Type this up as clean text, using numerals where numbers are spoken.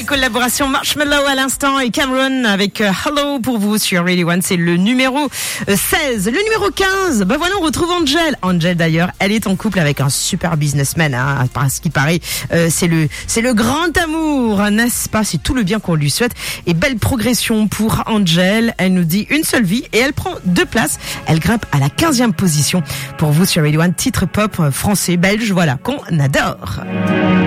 collaboration Marshmello à l'instant et Cameron avec Hello pour vous sur Radio One. C'est le numéro 16. Le numéro 15, ben voilà, on retrouve Angel. Angel d'ailleurs, elle est en couple avec un super businessman, hein, par ce qui paraît. C'est le grand amour, n'est-ce pas? C'est tout le bien qu'on lui souhaite. Et belle progression pour Angel. Elle nous dit une seule vie et elle prend 2 places. Elle grimpe à la 15e position pour vous sur Radio One. Titre pop français, belge, voilà, qu'on adore.